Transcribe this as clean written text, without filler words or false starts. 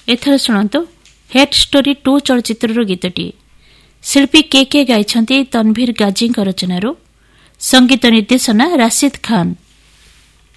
ଏଥର ଶୁଣନ୍ତୁ hate story 2 ଚଳଚ୍ଚିତ୍ରର ଗୀତଟିଏ। ଶିଳ୍ପୀ କେ ଗାଇଛନ୍ତି ତନଭୀର ଗାଜିଙ୍କ ରଚନାରୁ। ସଙ୍ଗୀତ ନିର୍ଦ୍ଦେଶନା ରାଶିଦ୍ ଖାନ୍।